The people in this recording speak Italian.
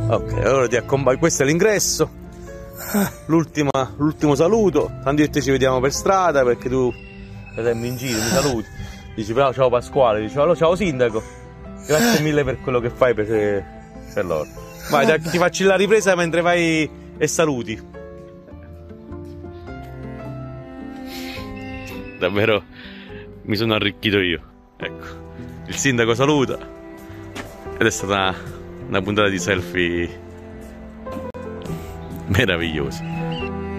Ok, allora ti accompagno. Questo è l'ingresso. L'ultimo saluto. Tanto io e te ci vediamo per strada perché tu sei in giro, mi saluti. Dici però ciao Pasquale, dici allora ciao sindaco. Grazie mille per quello che fai per loro. Vai, ti faccio la ripresa mentre vai e saluti. Davvero mi sono arricchito io. Ecco, il sindaco saluta. Ed è stata una puntata di selfie meravigliosa.